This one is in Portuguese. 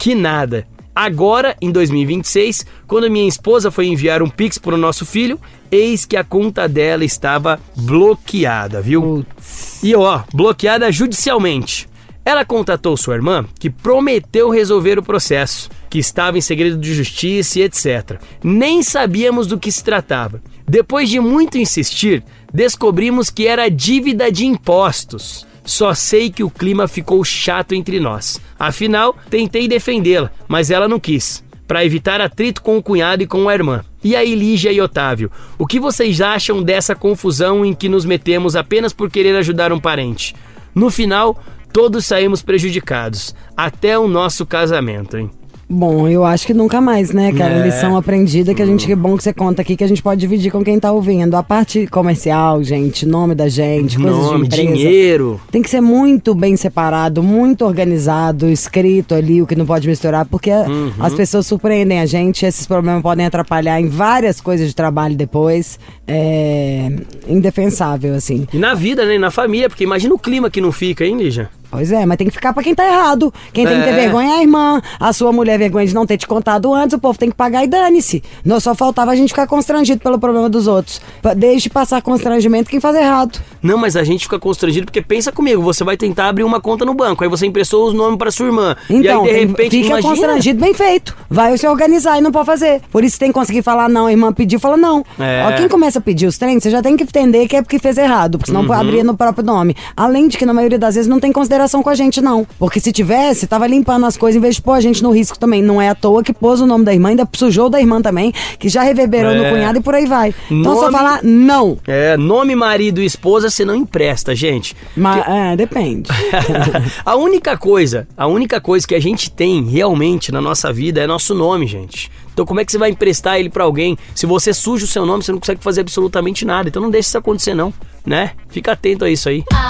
Que nada. Agora, em 2026, quando minha esposa foi enviar um Pix para o nosso filho, eis que a conta dela estava bloqueada, viu? E bloqueada judicialmente. Ela contatou sua irmã, que prometeu resolver o processo, que estava em segredo de justiça e etc. Nem sabíamos do que se tratava. Depois de muito insistir, descobrimos que era dívida de impostos. Só sei que o clima ficou chato entre nós. Afinal, tentei defendê-la, mas ela não quis, para evitar atrito com o cunhado e com a irmã. E aí, Lígia e Otávio, o que vocês acham dessa confusão em que nos metemos apenas por querer ajudar um parente? No final, todos saímos prejudicados, até o nosso casamento, hein? Bom, eu acho que nunca mais, né, cara? Lição aprendida que bom que você conta aqui, que a gente pode dividir com quem tá ouvindo. A parte comercial, gente, nome da gente, coisas de empresa. Dinheiro. Tem que ser muito bem separado, muito organizado, escrito ali, o que não pode misturar, porque as pessoas surpreendem a gente, esses problemas podem atrapalhar em várias coisas de trabalho depois. É indefensável, assim. E na vida, né, na família, porque imagina o clima que não fica, hein, Lígia? Pois é, mas tem que ficar pra quem tá errado. Quem tem que ter vergonha é a irmã. A sua mulher vergonha de não ter te contado antes, o povo tem que pagar e dane-se. Não só faltava a gente ficar constrangido pelo problema dos outros. Deixe passar constrangimento quem faz errado. Não, mas a gente fica constrangido porque pensa comigo, você vai tentar abrir uma conta no banco, aí você empressou os nomes pra sua irmã. Então, e aí de repente, fica constrangido, bem feito. Vai se organizar e não pode fazer. Por isso tem que conseguir falar não, a irmã pediu, fala não. Ó, quem começa a pedir os trens, você já tem que entender que é porque fez errado, porque senão abria no próprio nome. Além de que na maioria das vezes não tem consideração com a gente, não. Porque se tivesse, tava limpando as coisas em vez de pôr a gente no risco também. Não é à toa que pôs o nome da irmã, ainda sujou da irmã também, que já reverberou no cunhado e por aí vai. Então só falar não. Nome, marido e esposa você não empresta, gente. Depende. A única coisa que a gente tem realmente na nossa vida é nosso nome, gente. Então como é que você vai emprestar ele pra alguém? Se você suja o seu nome, você não consegue fazer absolutamente nada. Então não deixe isso acontecer não, né? Fica atento a isso aí.